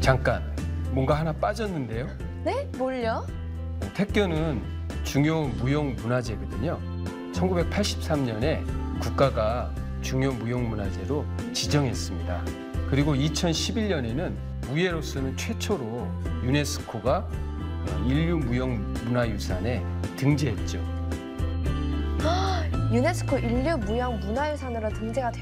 잠깐, 뭔가 하나 빠졌는데요. 네? 뭘요? 택견은 중요 무형문화재거든요. 1983년에 국가가 중요 무형문화재로 지정했습니다. 그리고 2011년에는 무예로서는 최초로 유네스코가 인류 무형문화유산에 등재했죠. 유네스코 인류 무형 문화유산으로 등재가